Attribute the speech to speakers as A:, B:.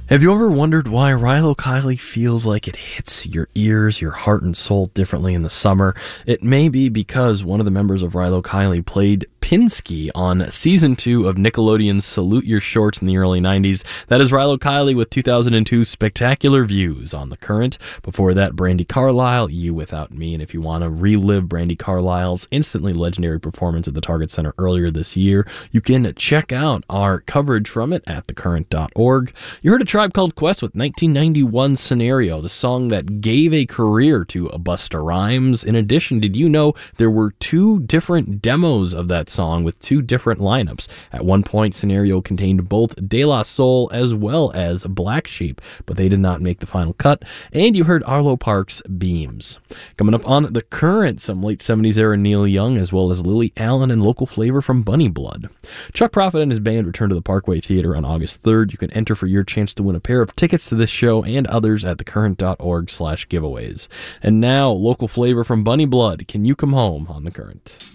A: Have you ever wondered why Rilo Kiley feels like it hits your ears, your heart, and soul differently in the summer? It may be because one of the members of Rilo Kiley played Pinsky on Season 2 of Nickelodeon's Salute Your Shorts in the early 90s. That is Rilo Kiley with 2002's Spectacular Views on The Current. Before that, Brandi Carlile, You Without Me. And if you want to relive Brandi Carlile's instantly legendary performance at the Target Center earlier this year, you can check out our coverage from it at thecurrent.org. You heard a Tribe Called Quest with 1991 Scenario, the song that gave a career to Busta Rhymes. In addition, did you know there were two different demos of that song with two different lineups? At one point, Scenario contained both De La Soul as well as Black Sheep, but they did not make the final cut. And you heard Arlo Parks' Beams. Coming up on The Current, some late 70s era Neil Young, as well as Lily Allen and local flavor from Bunny Blood. Chuck Prophet and his band return to the Parkway Theater on August 3rd. You can enter for your chance to win a pair of tickets to this show and others at thecurrent.org/giveaways. And now, local flavor from Bunny Blood, Can You Come Home on The Current.